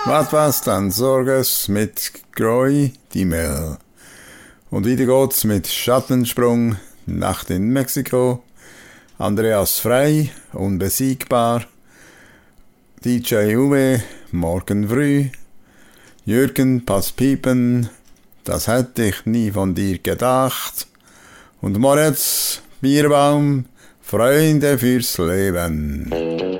Was dann Sorges mit Groy die Mel. Und wieder geht's mit Schattensprung, Nacht in Mexiko, Andreas Frey, Unbesiegbar, DJ Uwe, Morgen früh, Jürgen Passpiepen, das hätte ich nie von dir gedacht, und Moritz Bierbaum, Freunde fürs Leben.